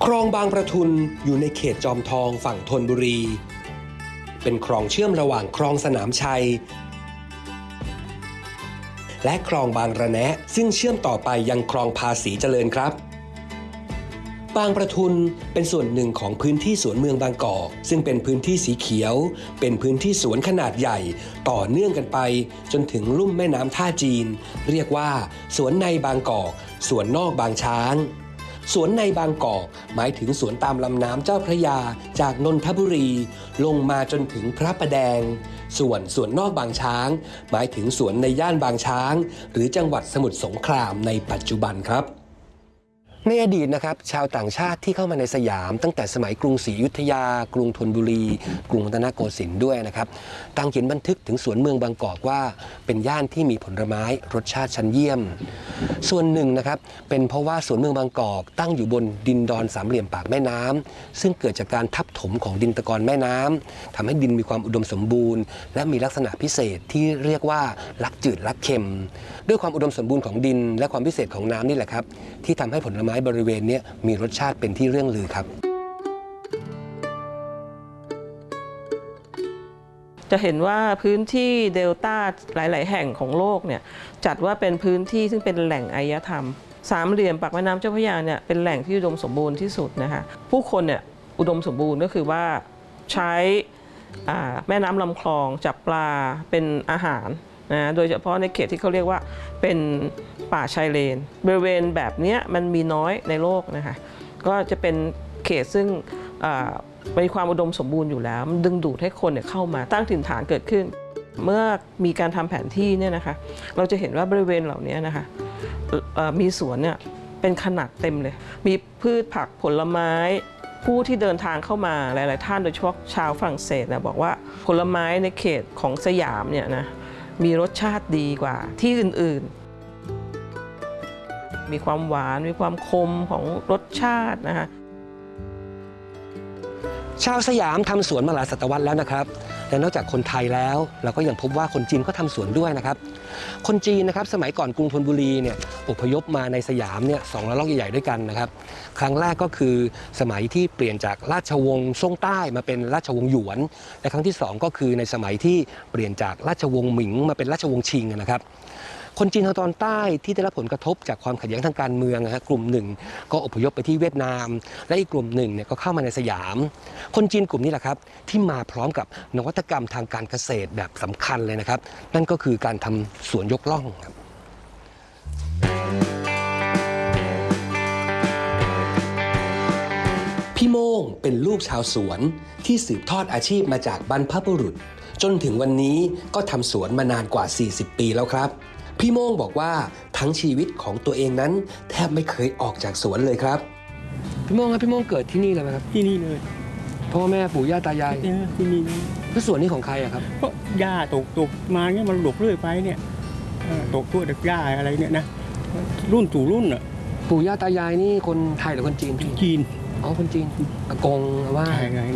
คลองบางประทุนอยู่ในเขตจอมทองฝั่งธนบุรีเป็นคลองเชื่อมระหว่างคลองสนามชัยและคลองบางระแนะซึ่งเชื่อมต่อไปยังคลองภาษีเจริญครับบางประทุนเป็นส่วนหนึ่งของพื้นที่สวนเมืองบางกอกซึ่งเป็นพื้นที่สีเขียวเป็นพื้นที่สวนขนาดใหญ่ต่อเนื่องกันไปจนถึงลุ่มแม่น้ำท่าจีนเรียกว่าสวนในบางกอกสวนนอกบางช้างสวนในบางกอกหมายถึงสวนตามลำน้ำเจ้าพระยาจากนนทบุรีลงมาจนถึงพระประแดงส่วนนอกบางช้างหมายถึงสวนในย่านบางช้างหรือจังหวัดสมุทรสงครามในปัจจุบันครับในอดีตนะครับชาวต่างชาติที่เข้ามาในสยามตั้งแต่สมัยกรุงศรีอยุธยากรุงธนบุรีกรุงรัตนโกสินทร์ด้วยนะครับต่างเขียนบันทึกถึงสวนเมืองบางกอกว่าเป็นย่านที่มีผลไม้รสชาติชั้นเยี่ยมส่วนหนึ่งนะครับเป็นเพราะว่าสวนเมืองบางกอกตั้งอยู่บนดินดอนสามเหลี่ยมปากแม่น้ำซึ่งเกิดจากการทับถมของดินตะกอนแม่น้ำทำให้ดินมีความอุดมสมบูรณ์และมีลักษณะพิเศษที่เรียกว่ารักจืดรักเค็มด้วยความอุดมสมบูรณ์ของดินและความพิเศษของน้ำนี่แหละครับที่ทำให้ผลไม้บริเวณนี้มีรสชาติเป็นที่เรื่องลือครับจะเห็นว่าพื้นที่เดลต้าหลายๆแห่งของโลกเนี่ยจัดว่าเป็นพื้นที่ซึ่งเป็นแหล่งอารยธรรมสามเหลี่ยมปากแม่น้ำเจ้าพระยาเนี่ยเป็นแหล่งที่อุดมสมบูรณ์ที่สุดนะคะผู้คนเนี่ยอุดมสมบูรณ์ก็คือว่าใช้แม่น้ำลำคลองจับปลาเป็นอาหารนะโดยเฉพาะในเขตที่เขาเรียกว่าเป็นป่าชายเลนบริเวณแบบนี้มันมีน้อยในโลกนะคะก็จะเป็นเขตซึ่งมีความอุดมสมบูรณ์อยู่แล้วมันดึงดูดให้คนเนี่ยเข้ามาตั้งถิ่นฐานเกิดขึ้นเมื่อมีการทำแผนที่เนี่ยนะคะเราจะเห็นว่าบริเวณเหล่านี้นะคะมีสวนเนี่ยเป็นขนาดเต็มเลยมีพืชผักผลไม้ผู้ที่เดินทางเข้ามาหลายๆท่านโดยเฉพาะชาวฝรั่งเศสนะบอกว่าผลไม้ในเขตของสยามเนี่ยนะมีรสชาติดีกว่าที่อื่นๆมีความหวานมีความคมของรสชาตินะคะชาวสยามทำสวนมาหลายศตวรรษแล้วนะครับและนอกจากคนไทยแล้วเราก็ยังพบว่าคนจีนก็ทำสวนด้วยนะครับคนจีนนะครับสมัยก่อนกรุงธนบุรีเนี่ยอพยพมาในสยามเนี่ย2 ระลอกใหญ่ๆด้วยกันนะครับครั้งแรกก็คือสมัยที่เปลี่ยนจากราชวงศ์ซ่งใต้มาเป็นราชวงศ์หยวนและครั้งที่2ก็คือในสมัยที่เปลี่ยนจากราชวงศ์หมิงมาเป็นราชวงศ์ชิงนะครับคนจีนทางตอนใต้ที่ได้รับผลกระทบจากความขัดแย้งทางการเมืองกลุ่มหนึ่งก็อพยพไปที่เวียดนามและอีกกลุ่มหนึ่งเนี่ยก็เข้ามาในสยามคนจีนกลุ่มนี้แหละครับที่มาพร้อมกับนวัตกรรมทางการเกษตรแบบสำคัญเลยนะครับนั่นก็คือการทำสวนยกล่องครับพี่โม่งเป็นลูกชาวสวนที่สืบทอดอาชีพมาจากบรรพบุรุษจนถึงวันนี้ก็ทำสวนมานานกว่า40 ปีแล้วครับพี่โม่งบอกว่าทั้งชีวิตของตัวเองนั้นแทบไม่เคยออกจากสวนเลยครับพี่โม่งครับพี่โม่งเกิดที่นี่เลยไหมครับที่นี่เลยพ่อแม่ปู่ย่าตายายที่นี่แล้วสวนนี้ของใครอะครับก็ย่าตกมาเนี่ยมันหลบเรื่อยไปเนี่ยตกทั่วเด็กย่าอะไรเนี่ยนะรุ่นสู่รุ่นอ่ะปู่ย่าตายายนี่คนไทยหรือคนจีนจีนอ๋อคนจีนอากงว่า